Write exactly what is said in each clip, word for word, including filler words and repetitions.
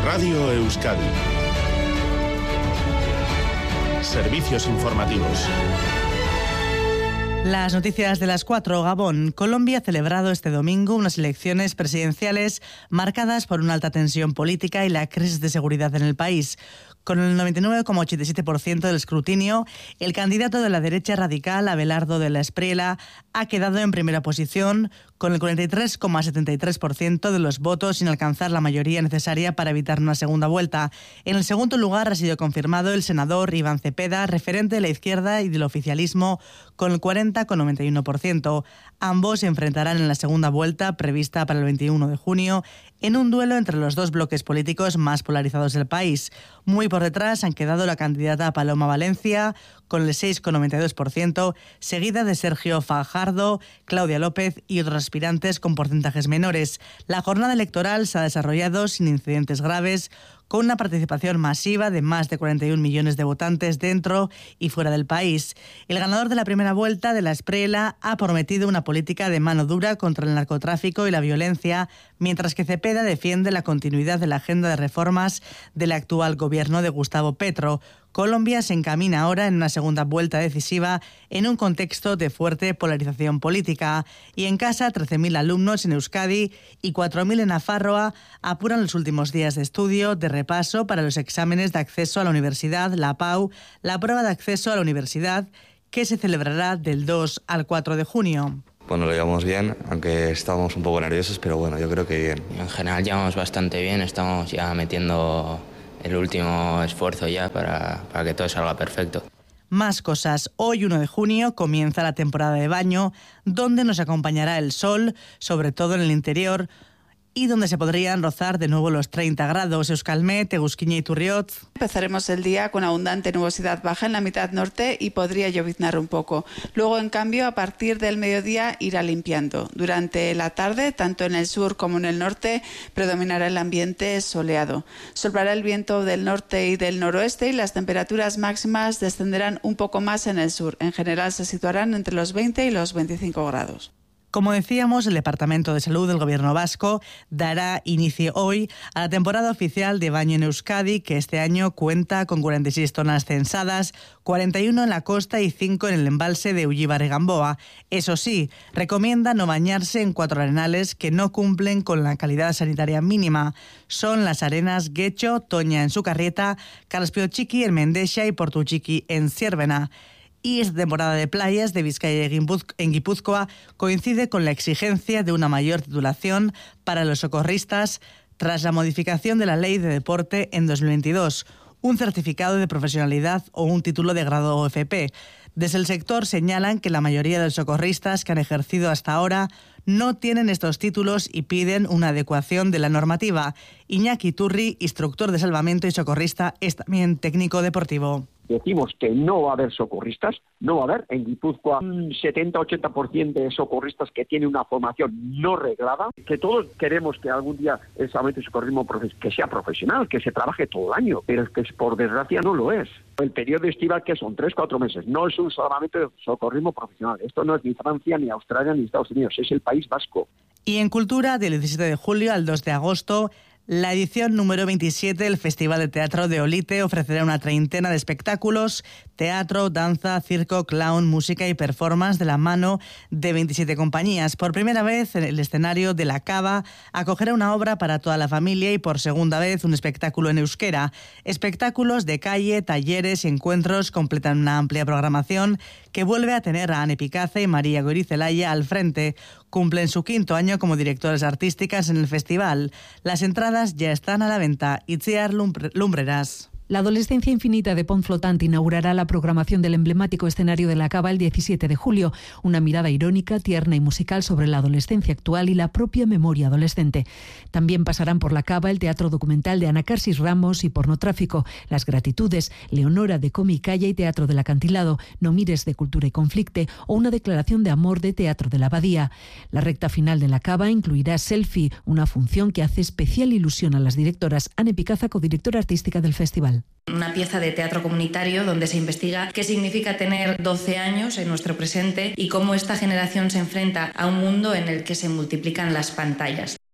Radio Euskadi. Servicios informativos. Las noticias de las cuatro. Gabón. Colombia ha celebrado este domingo unas elecciones presidenciales marcadas por una alta tensión política y la crisis de seguridad en el país. Con el noventa y nueve coma ochenta y siete por ciento del escrutinio, el candidato de la derecha radical, Abelardo de la Espriella, ha quedado en primera posición con el cuarenta y tres coma setenta y tres por ciento de los votos sin alcanzar la mayoría necesaria para evitar una segunda vuelta. En el segundo lugar ha sido confirmado el senador Iván Cepeda, referente de la izquierda y del oficialismo, con el cuarenta coma noventa y uno por ciento. Ambos se enfrentarán en la segunda vuelta, prevista para el veintiuno de junio, en un duelo entre los dos bloques políticos más polarizados del país. Muy por detrás han quedado la candidata Paloma Valencia, con el seis coma noventa y dos por ciento, seguida de Sergio Fajardo, Claudia López y otros aspirantes con porcentajes menores. La jornada electoral se ha desarrollado sin incidentes graves, con una participación masiva de más de cuarenta y un millones de votantes dentro y fuera del país. El ganador de la primera vuelta, de la Espriella, ha prometido una política de mano dura contra el narcotráfico y la violencia, mientras que Cepeda defiende la continuidad de la agenda de reformas del actual gobierno de Gustavo Petro. Colombia se encamina ahora en una segunda vuelta decisiva en un contexto de fuerte polarización política. Y en casa, trece mil alumnos en Euskadi y cuatro mil en Nafarroa apuran los últimos días de estudio, de repaso para los exámenes de acceso a la universidad, la P A U, la prueba de acceso a la universidad, que se celebrará del dos al cuatro de junio. Bueno, lo llevamos bien, aunque estábamos un poco nerviosos, pero bueno, yo creo que bien. En general llevamos bastante bien, estamos ya metiendo el último esfuerzo ya para, para que todo salga perfecto. Más cosas. Hoy, uno de junio, comienza la temporada de baño, donde nos acompañará el sol, sobre todo en el interior, y donde se podrían rozar de nuevo los treinta grados. Euskalmet, Egusquiña y Turriot. Empezaremos el día con abundante nubosidad baja en la mitad norte y podría lloviznar un poco. Luego, en cambio, a partir del mediodía irá limpiando. Durante la tarde, tanto en el sur como en el norte, predominará el ambiente soleado. Soplará el viento del norte y del noroeste y las temperaturas máximas descenderán un poco más en el sur. En general se situarán entre los veinte y los veinticinco grados. Como decíamos, el Departamento de Salud del Gobierno vasco dará inicio hoy a la temporada oficial de baño en Euskadi, que este año cuenta con cuarenta y seis zonas censadas, cuarenta y uno en la costa y cinco en el embalse de Ullibar y Gamboa. Eso sí, recomienda no bañarse en cuatro arenales que no cumplen con la calidad sanitaria mínima. Son las arenas Guecho, Toña en Sucarrieta, Carraspeochiqui en Mendexa y Portuchiqui en Ziérbena. Y esta temporada de playas de Vizcaya y en Guipúzcoa coincide con la exigencia de una mayor titulación para los socorristas tras la modificación de la Ley de Deporte en dos mil veintidós, un certificado de profesionalidad o un título de grado O F P. Desde el sector señalan que la mayoría de los socorristas que han ejercido hasta ahora no tienen estos títulos y piden una adecuación de la normativa. Iñaki Turri, instructor de salvamento y socorrista, es también técnico deportivo. Decimos que no va a haber socorristas, no va a haber. En Guipúzcoa un setenta a ochenta por ciento de socorristas que tienen una formación no reglada, que todos queremos que algún día el salvamento y socorrismo que sea profesional, que se trabaje todo el año, pero es que por desgracia no lo es. El periodo estival, que son tres, cuatro meses, no es un salvamento de socorrismo profesional. Esto no es ni Francia, ni Australia, ni Estados Unidos, es el País Vasco. Y en Cultura, del diecisiete de julio al dos de agosto, la edición número veintisiete del Festival de Teatro de Olite ofrecerá una treintena de espectáculos, teatro, danza, circo, clown, música y performance de la mano de veintisiete compañías. Por primera vez, en el escenario de La Cava acogerá una obra para toda la familia y por segunda vez un espectáculo en euskera. Espectáculos de calle, talleres y encuentros completan una amplia programación que vuelve a tener a Ane Picaza y María Goirizelaya al frente. Cumplen su quinto año como directoras artísticas en el festival. Las entradas ya están a la venta. Itziar Lumbreras. La Adolescencia Infinita de Pont Flotante inaugurará la programación del emblemático escenario de La Cava el diecisiete de julio. Una mirada irónica, tierna y musical sobre la adolescencia actual y la propia memoria adolescente. También pasarán por La Cava el teatro documental de Ana Carsis Ramos y Pornotráfico, Las Gratitudes, Leonora de Come y Calla y Teatro del Acantilado, No mires de Cultura y Conflicte o una declaración de amor de Teatro de la Abadía. La recta final de La Cava incluirá Selfie, una función que hace especial ilusión a las directoras. Ane Picaza, codirectora artística del festival. Una pieza de teatro comunitario donde se investiga qué significa tener doce años en nuestro presente y cómo esta generación se enfrenta a un mundo en el que se multiplican las pantallas.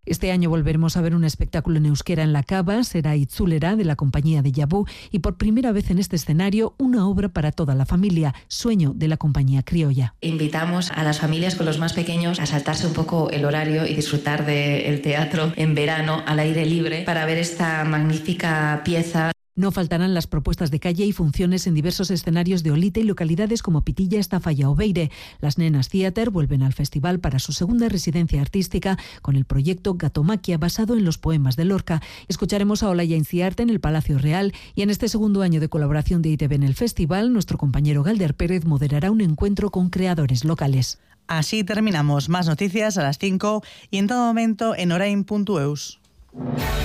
Este año volveremos a ver un espectáculo en euskera en la Cava, será Itzulera, de la compañía de Yabú, y por primera vez en este escenario una obra para toda la familia, Sueño, de la compañía criolla. Invitamos a las familias con los más pequeños a saltarse un poco el horario y disfrutar del teatro en verano al aire libre para ver esta magnífica pieza. No faltarán las propuestas de calle y funciones en diversos escenarios de Olite y localidades como Pitilla, Estafalla o Beire. Las Nenas Theater vuelven al festival para su segunda residencia artística con el proyecto Gatomaquia, basado en los poemas de Lorca. Escucharemos a Olaya Inciarte en el Palacio Real, y en este segundo año de colaboración de I T V en el festival, nuestro compañero Galder Pérez moderará un encuentro con creadores locales. Así terminamos. Más noticias a las cinco y en todo momento en orain punto eus.